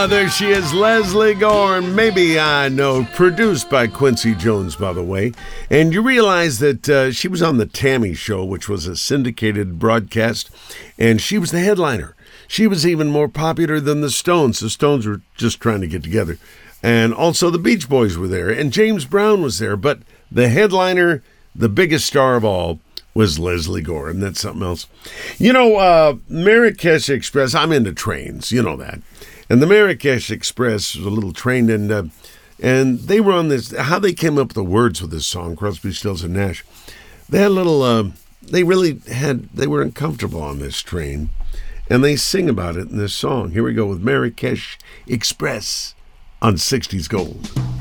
There she is, Leslie Gore. Maybe I Know, produced by Quincy Jones, by the way. And you realize that she was on the Tammy Show, which was a syndicated broadcast, and she was the headliner. She was even more popular than the Stones. The Stones were just trying to get together. And also the Beach Boys were there, and James Brown was there. But the headliner, the biggest star of all, was Leslie Gore, and that's something else. You know, Marrakesh Express, I'm into trains, you know that. And the Marrakesh Express was a little train, and they were on this, how they came up with the words with this song, Crosby, Stills, and Nash. They had a little, they were uncomfortable on this train, and they sing about it in this song. Here we go with Marrakesh Express on 60s Gold.